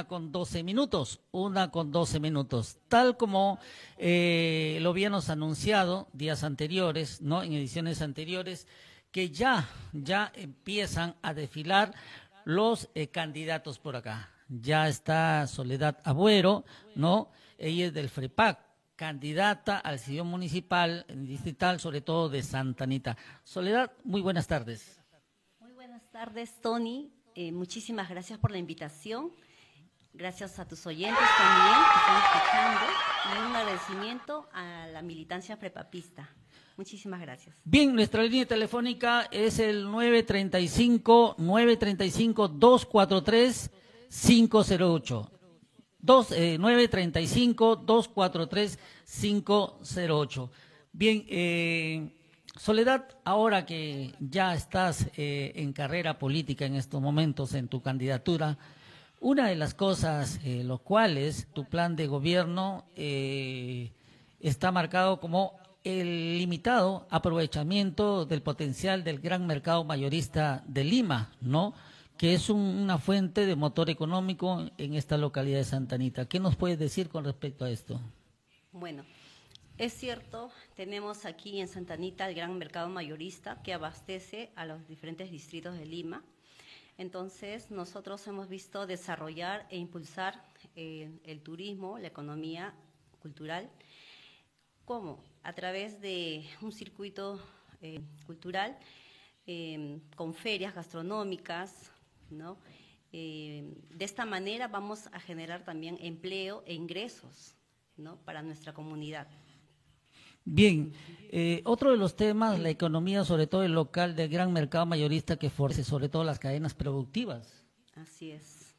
1:12, 1:12. Tal como lo habíamos anunciado días anteriores, ¿no? En ediciones anteriores, que ya empiezan a desfilar los candidatos por acá. Ya está Soledad Agüero, ¿no? Ella es del FREPAC, candidata al sillón municipal, distrital, sobre todo de Santa Anita. Soledad, muy buenas tardes. Muy buenas tardes, Tony. Muchísimas gracias por la invitación. Gracias a tus oyentes también que están escuchando y un agradecimiento a la militancia prepapista. Muchísimas gracias. Bien, nuestra línea telefónica es el 935-243-508. 935-243-508. Bien, Soledad, ahora que ya estás en carrera política en estos momentos en tu candidatura, una de las cosas, los cuales tu plan de gobierno está marcado como el limitado aprovechamiento del potencial del gran mercado mayorista de Lima, ¿no? Que es una fuente de motor económico en esta localidad de Santa Anita. ¿Qué nos puedes decir con respecto a esto? Bueno, es cierto, tenemos aquí en Santa Anita el gran mercado mayorista que abastece a los diferentes distritos de Lima. Entonces, nosotros hemos visto desarrollar e impulsar el turismo, la economía cultural. ¿Cómo? A través de un circuito cultural con ferias gastronómicas, ¿no? De esta manera vamos a generar también empleo e ingresos, ¿no? Para nuestra comunidad. Bien, otro de los temas, la economía, sobre todo el local del gran mercado mayorista que fortalece sobre todo las cadenas productivas. Así es.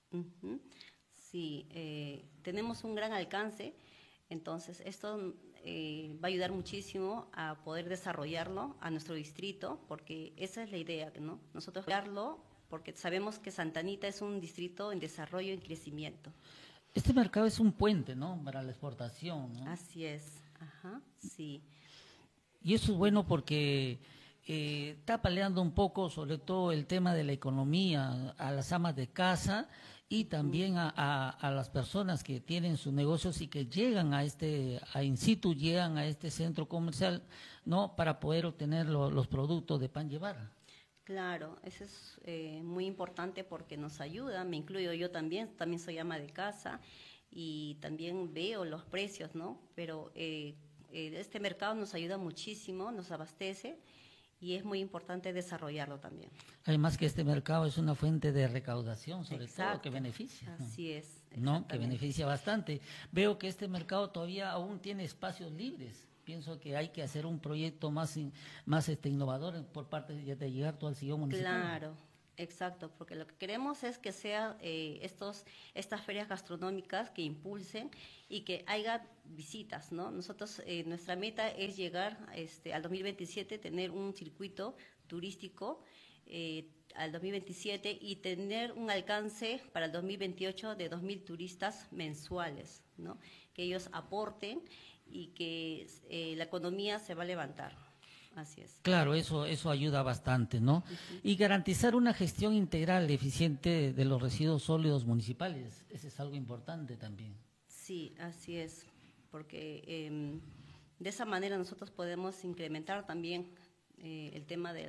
Sí, tenemos un gran alcance, entonces esto va a ayudar muchísimo a poder desarrollarlo a nuestro distrito, porque esa es la idea, ¿no? Nosotros verlo porque sabemos que Santa Anita es un distrito en desarrollo y en crecimiento. Este mercado es un puente, ¿no? Para la exportación, ¿no? Así es, ajá, sí. Y eso es bueno porque está peleando un poco sobre todo el tema de la economía a las amas de casa y también a las personas que tienen sus negocios y que llegan a in situ, llegan a este centro comercial, ¿no? Para poder obtener los productos de pan llevar. Claro, eso es muy importante porque nos ayuda, me incluyo yo también soy ama de casa y también veo los precios, ¿no? Pero este mercado nos ayuda muchísimo, nos abastece y es muy importante desarrollarlo también. Además que este mercado es una fuente de recaudación, sobre Exacto, todo, que beneficia. así es, ¿No? Que beneficia bastante. Veo que este mercado todavía aún tiene espacios libres. Pienso que hay que hacer un proyecto más innovador por parte de llegar todo al sillón municipal. Claro, exacto, porque lo que queremos es que sea estas ferias gastronómicas que impulsen y que haya visitas, ¿no? Nosotros, nuestra meta es llegar al 2027, tener un circuito turístico al 2027 y tener un alcance para el 2028 de 2.000 turistas mensuales, ¿no? Que ellos aporten y que la economía se va a levantar. Así es. Claro, eso ayuda bastante, ¿no? Y garantizar una gestión integral, eficiente de los residuos sólidos municipales, ese es algo importante también. Sí, así es, porque de esa manera nosotros podemos incrementar también el tema de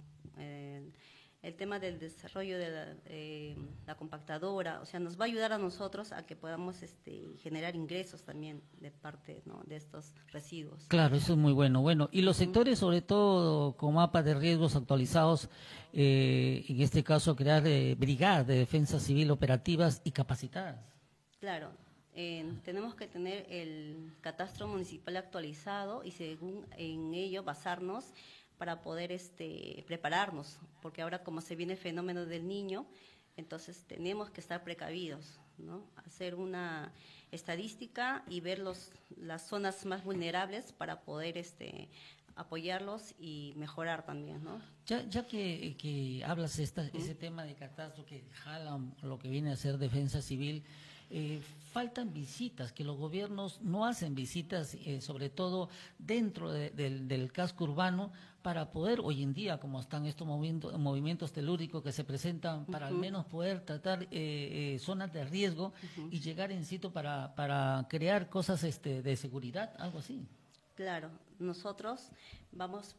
el tema del desarrollo de la compactadora, o sea, nos va a ayudar a nosotros a que podamos generar ingresos también de parte, ¿no? De estos residuos. Claro, eso es muy bueno. Bueno, y los sectores, sobre todo con mapas de riesgos actualizados, en este caso crear brigadas de defensa civil operativas y capacitadas. Claro, tenemos que tener el catastro municipal actualizado y según en ello basarnos para poder prepararnos, porque ahora como se viene el fenómeno del niño, entonces tenemos que estar precavidos, ¿no? Hacer una estadística y ver las zonas más vulnerables para poder apoyarlos y mejorar también, ¿no? Ya que hablas ese tema de catastro que jala lo que viene a ser defensa civil, faltan visitas, que los gobiernos no hacen visitas, sobre todo dentro del casco urbano, para poder hoy en día, como están estos movimientos telúricos que se presentan, para al menos poder tratar zonas de riesgo y llegar en sitio para crear cosas de seguridad, algo así. Claro, nosotros vamos,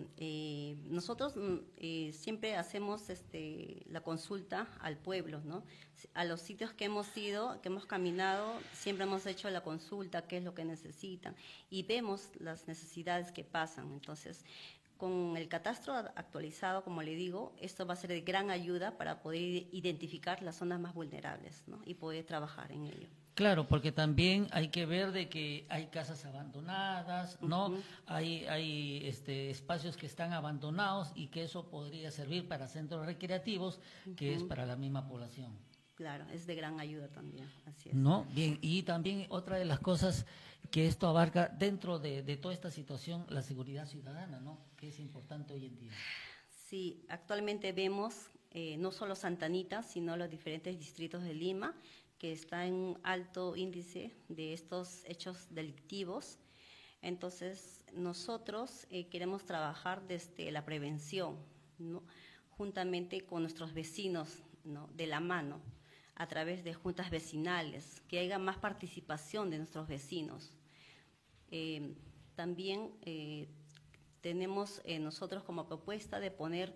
siempre hacemos la consulta al pueblo, ¿no? A los sitios que hemos ido, que hemos caminado, siempre hemos hecho la consulta, qué es lo que necesitan, y vemos las necesidades que pasan. Entonces, con el catastro actualizado, como le digo, esto va a ser de gran ayuda para poder identificar las zonas más vulnerables, ¿no? Y poder trabajar en ello. Claro, porque también hay que ver de que hay casas abandonadas, ¿no? Hay espacios que están abandonados y que eso podría servir para centros recreativos, que es para la misma población. Claro, es de gran ayuda también, así es. ¿No? Bien, y también otra de las cosas que esto abarca dentro de toda esta situación, la seguridad ciudadana, ¿no? Que es importante hoy en día. Sí, actualmente vemos no solo Santa Anita, sino los diferentes distritos de Lima, que está en un alto índice de estos hechos delictivos. Entonces, nosotros queremos trabajar desde la prevención, ¿no? Juntamente con nuestros vecinos, ¿no? De la mano, a través de juntas vecinales, que haya más participación de nuestros vecinos. También tenemos nosotros como propuesta de poner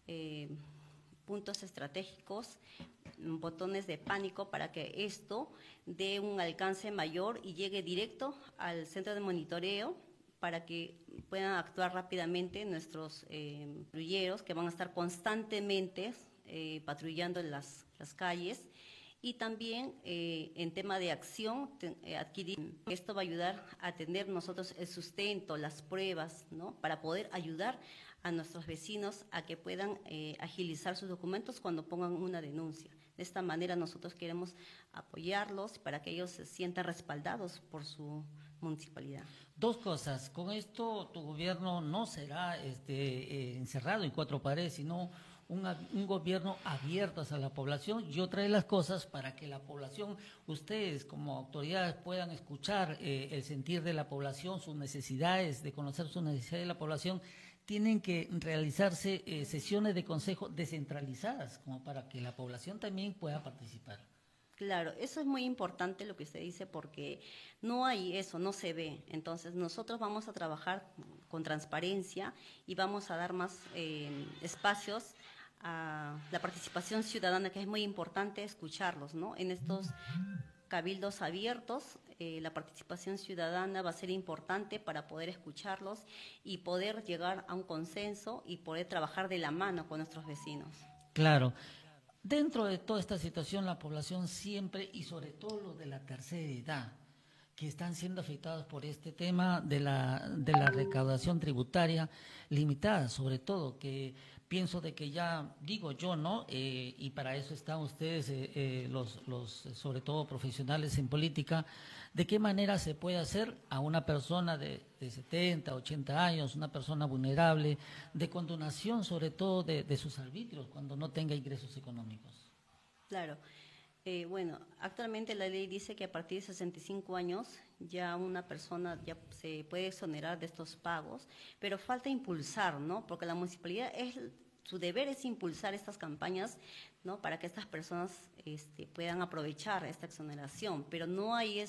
puntos estratégicos, botones de pánico para que esto dé un alcance mayor y llegue directo al centro de monitoreo para que puedan actuar rápidamente nuestros patrulleros que van a estar constantemente patrullando en las calles. Y también en tema de acción, adquirir, esto va a ayudar a tener nosotros el sustento, las pruebas, ¿no? Para poder ayudar a nuestros vecinos a que puedan agilizar sus documentos cuando pongan una denuncia. De esta manera nosotros queremos apoyarlos para que ellos se sientan respaldados por su municipalidad. Dos cosas, con esto tu gobierno no será encerrado en cuatro paredes, sino un gobierno abierto hacia la población, y otra de las cosas para que la población, ustedes como autoridades puedan escuchar el sentir de la población, sus necesidades, de conocer sus necesidades de la población, tienen que realizarse sesiones de consejo descentralizadas, como para que la población también pueda participar. Claro, eso es muy importante lo que usted dice porque no hay eso, no se ve. Entonces nosotros vamos a trabajar con transparencia y vamos a dar más espacios a la participación ciudadana, que es muy importante escucharlos, ¿no? En estos cabildos abiertos, la participación ciudadana va a ser importante para poder escucharlos y poder llegar a un consenso y poder trabajar de la mano con nuestros vecinos. Claro. Dentro de toda esta situación, la población siempre, y sobre todo los de la tercera edad, que están siendo afectados por este tema de la recaudación tributaria limitada, sobre todo, que pienso de que ya, digo yo, ¿no? Y para eso están ustedes, los sobre todo profesionales en política, de qué manera se puede hacer a una persona de 70, 80 años, una persona vulnerable, de condonación sobre todo de sus arbitrios cuando no tenga ingresos económicos. Claro. Bueno, actualmente la ley dice que a partir de 65 años ya una persona ya se puede exonerar de estos pagos, pero falta impulsar, ¿no? Porque la municipalidad su deber es impulsar estas campañas, ¿no? Para que estas personas puedan aprovechar esta exoneración, pero no hay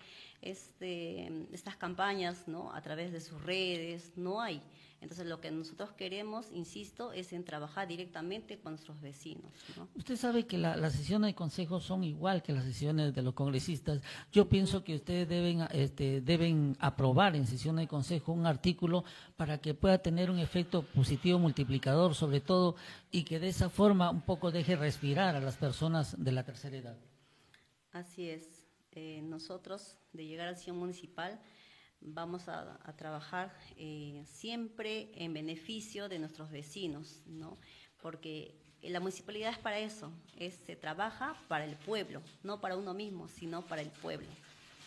estas campañas, ¿no? A través de sus redes, no hay. Entonces, lo que nosotros queremos, insisto, es en trabajar directamente con nuestros vecinos, ¿no? Usted sabe que las sesiones de consejo son igual que las sesiones de los congresistas. Yo pienso que ustedes deben aprobar en sesiones de consejo un artículo para que pueda tener un efecto positivo multiplicador, sobre todo, y que de esa forma un poco deje respirar a las personas de la tercera edad. Así es. Nosotros, de llegar a sesión municipal, vamos a trabajar siempre en beneficio de nuestros vecinos, ¿no? Porque la municipalidad es para eso, se trabaja para el pueblo, no para uno mismo, sino para el pueblo.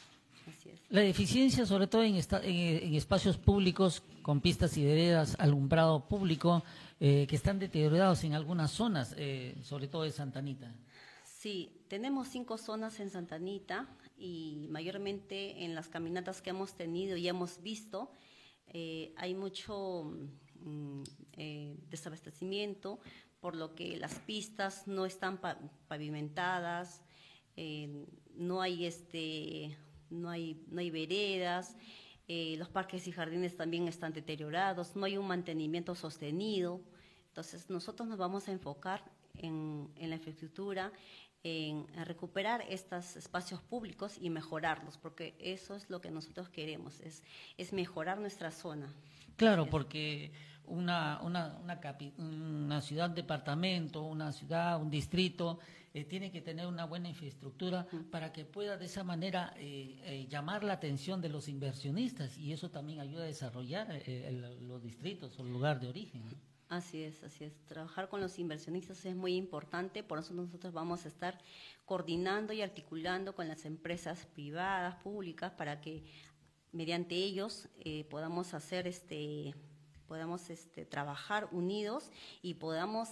Así es. La deficiencia, sobre todo en espacios públicos, con pistas y veredas, alumbrado público, que están deteriorados en algunas zonas, sobre todo de Santa Anita. Sí, tenemos 5 zonas en Santa Anita y mayormente en las caminatas que hemos tenido y hemos visto, hay mucho desabastecimiento, por lo que las pistas no están pavimentadas, no hay no hay veredas, los parques y jardines también están deteriorados, no hay un mantenimiento sostenido. Entonces nosotros nos vamos a enfocar en la infraestructura, en recuperar estos espacios públicos y mejorarlos, porque eso es lo que nosotros queremos, es mejorar nuestra zona. Claro, porque una ciudad, departamento, una ciudad, un distrito, tiene que tener una buena infraestructura para que pueda de esa manera llamar la atención de los inversionistas, y eso también ayuda a desarrollar los distritos o el lugar de origen. Así es, así es. Trabajar con los inversionistas es muy importante, por eso nosotros vamos a estar coordinando y articulando con las empresas privadas, públicas, para que mediante ellos podamos hacer trabajar unidos y podamos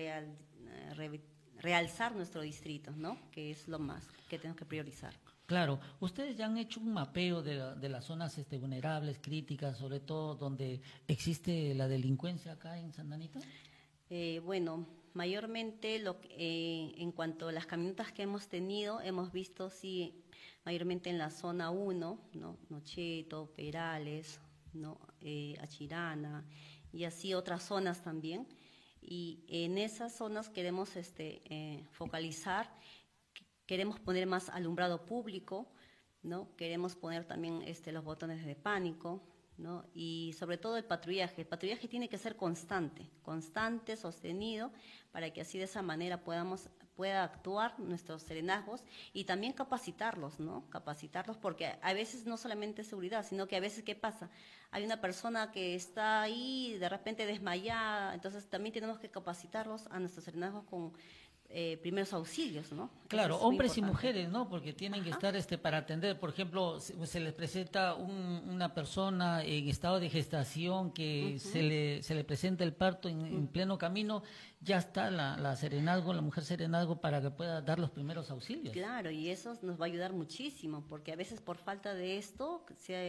realzar nuestro distrito, ¿no? Que es lo más que tenemos que priorizar. Claro, ustedes ya han hecho un mapeo de las zonas vulnerables, críticas, sobre todo donde existe la delincuencia acá en Santa Anita. Bueno, mayormente en cuanto a las caminatas que hemos tenido, hemos visto, sí, mayormente en la zona 1, ¿no? Nocheto, Perales, ¿no? Achirana y así otras zonas también. Y en esas zonas queremos focalizar. Queremos poner más alumbrado público, ¿no? Queremos poner también los botones de pánico, ¿no? Y sobre todo el patrullaje. El patrullaje tiene que ser constante, sostenido, para que así de esa manera pueda actuar nuestros serenazgos y también capacitarlos, ¿no? Capacitarlos, porque a veces no solamente es seguridad, sino que a veces, ¿qué pasa? Hay una persona que está ahí de repente desmayada, entonces también tenemos que capacitarlos a nuestros serenazgos con primeros auxilios, ¿no? Claro, hombres y mujeres, ¿no? Porque tienen que estar para atender. Por ejemplo, se les presenta una persona en estado de gestación que se le presenta el parto en pleno camino, ya está la serenazgo, la mujer serenazgo, para que pueda dar los primeros auxilios. Claro, y eso nos va a ayudar muchísimo, porque a veces por falta de esto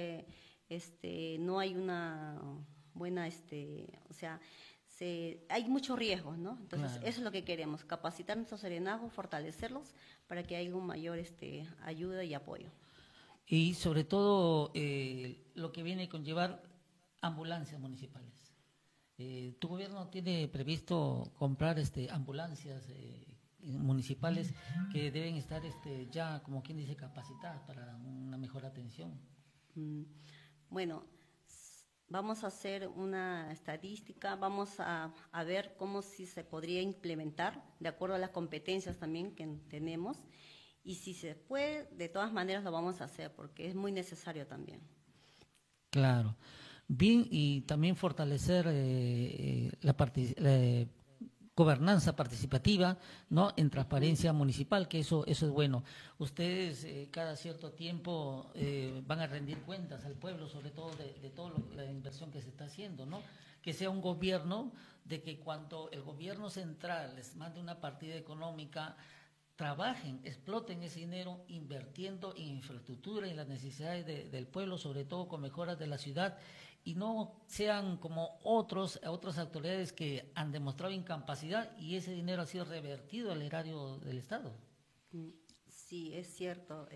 no hay una buena, o sea, hay muchos riesgos, ¿no? Entonces, claro, eso es lo que queremos, capacitar nuestros serenazgos, fortalecerlos para que haya un mayor ayuda y apoyo. Y sobre todo lo que viene a conllevar ambulancias municipales. ¿Tu gobierno tiene previsto comprar ambulancias municipales que deben estar ya, como quien dice, capacitadas para una mejor atención? Bueno, vamos a hacer una estadística, vamos a ver cómo si se podría implementar de acuerdo a las competencias también que tenemos, y si se puede, de todas maneras lo vamos a hacer porque es muy necesario también. Claro. Bien, y también fortalecer la gobernanza participativa, ¿no? En transparencia municipal, que eso es bueno. Ustedes cada cierto tiempo van a rendir cuentas al pueblo, sobre todo de toda la inversión que se está haciendo, ¿no? Que sea un gobierno de que cuando el gobierno central les mande una partida económica, trabajen, exploten ese dinero invirtiendo en infraestructura y en las necesidades del pueblo, sobre todo con mejoras de la ciudad, y no sean como otras autoridades que han demostrado incapacidad y ese dinero ha sido revertido al erario del Estado. Sí, es cierto.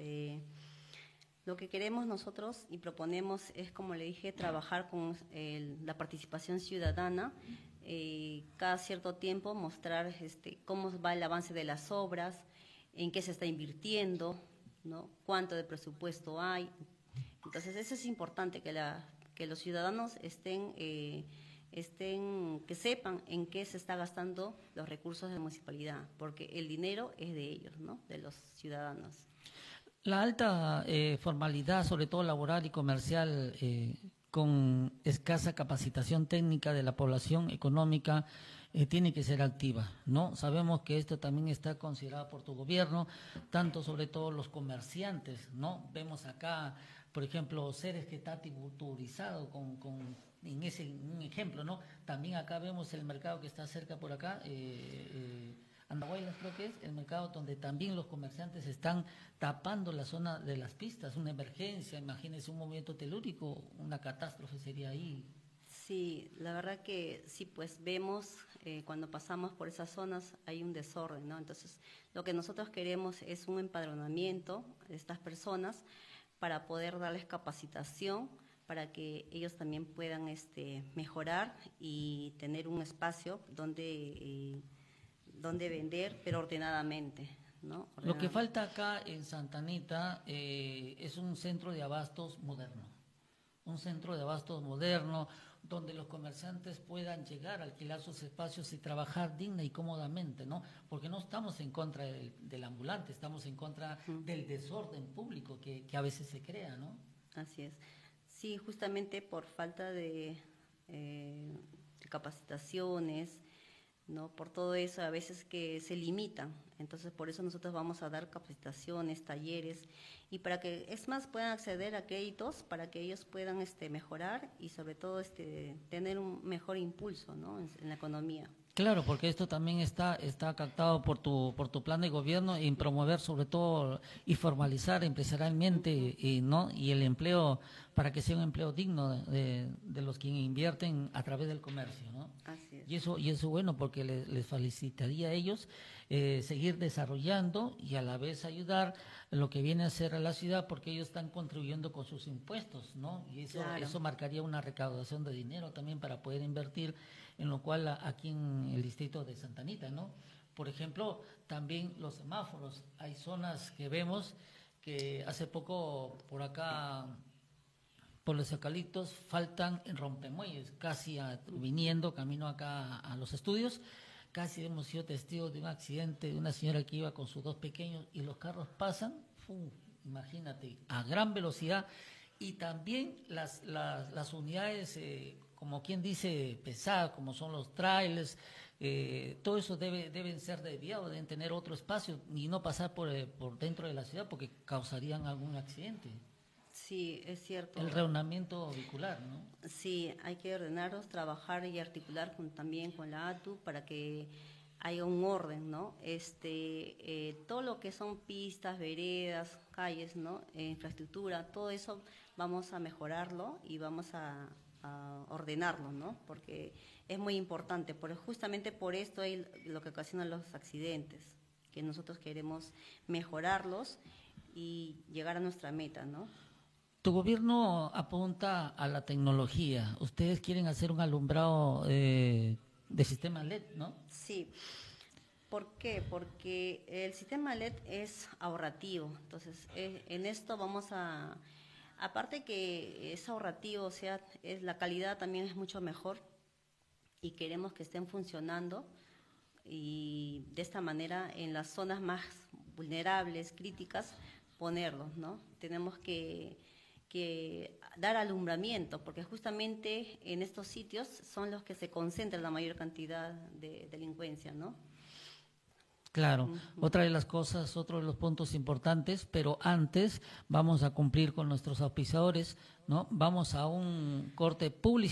Lo que queremos nosotros y proponemos es, como le dije, trabajar con la participación ciudadana, cada cierto tiempo mostrar cómo va el avance de las obras, en qué se está invirtiendo, ¿no? Cuánto de presupuesto hay. Entonces, eso es importante, que los ciudadanos que sepan en qué se está gastando los recursos de la municipalidad, porque el dinero es de ellos, ¿no? De los ciudadanos. La alta formalidad, sobre todo laboral y comercial, con escasa capacitación técnica de la población económica tiene que ser activa, ¿no? Sabemos que esto también está considerado por tu gobierno, tanto sobre todo los comerciantes, ¿no? Vemos acá, por ejemplo, Ceres que está tiburizado en ese un ejemplo, ¿no? También acá vemos el mercado que está cerca por acá, Andahuaylas creo que es, el mercado donde también los comerciantes están tapando la zona de las pistas, una emergencia, imagínense un movimiento telúrico, una catástrofe sería ahí. Sí, la verdad que sí, pues vemos cuando pasamos por esas zonas hay un desorden, ¿no? Entonces, lo que nosotros queremos es un empadronamiento de estas personas para poder darles capacitación, para que ellos también puedan mejorar y tener un espacio donde vender, pero ordenadamente, ¿no? Lo que falta acá en Santa Anita es un centro de abastos moderno, un centro de abastos moderno donde los comerciantes puedan llegar a alquilar sus espacios y trabajar digna y cómodamente, ¿no? Porque no estamos en contra del ambulante, estamos en contra del desorden público que a veces se crea, ¿no? Así es. Sí, justamente por falta de capacitaciones, ¿no? Por todo eso a veces que se limitan. Entonces, por eso nosotros vamos a dar capacitaciones, talleres, y para que, es más, puedan acceder a créditos para que ellos puedan mejorar y sobre todo tener un mejor impulso, ¿no? en la economía. Claro, porque esto también está captado por tu plan de gobierno en promover sobre todo y formalizar empresarialmente y el empleo para que sea un empleo digno de los que invierten a través del comercio, ¿no? Así es. Y eso bueno porque les felicitaría a ellos seguir desarrollando y a la vez ayudar lo que viene a ser a la ciudad porque ellos están contribuyendo con sus impuestos, ¿no? Y Claro. eso marcaría una recaudación de dinero también para poder invertir en lo cual aquí en el distrito de Santa Anita, ¿no? Por ejemplo, también los semáforos. Hay zonas que vemos que hace poco por acá, por los eucaliptos, faltan en rompemuelles, casi viniendo camino acá a los estudios, casi hemos sido testigos de un accidente de una señora que iba con sus dos pequeños y los carros pasan, imagínate, a gran velocidad y también las unidades como quien dice, pesadas, como son los trailers, todo eso deben ser desviados, deben tener otro espacio y no pasar por dentro de la ciudad porque causarían algún accidente. Sí, es cierto. El reordenamiento vehicular, ¿no? Sí, hay que ordenarlos, trabajar y articular también con la ATU para que haya un orden, ¿no? Todo lo que son pistas, veredas, calles, ¿no? Infraestructura, todo eso vamos a mejorarlo y vamos a ordenarlo, ¿no? Porque es muy importante, justamente por esto es lo que ocasiona los accidentes, que nosotros queremos mejorarlos y llegar a nuestra meta, ¿no? Tu gobierno apunta a la tecnología. Ustedes quieren hacer un alumbrado de sistema LED, ¿no? Sí. ¿Por qué? Porque el sistema LED es ahorrativo. Entonces, en esto vamos a... Aparte que es ahorrativo, o sea, la calidad también es mucho mejor y queremos que estén funcionando y de esta manera en las zonas más vulnerables, críticas, ponerlos, ¿no? Tenemos que dar alumbramiento, porque justamente en estos sitios son los que se concentra la mayor cantidad de delincuencia, ¿no? Claro, otra de las cosas, otro de los puntos importantes, pero antes vamos a cumplir con nuestros auspiciadores, ¿no? Vamos a un corte publicitario.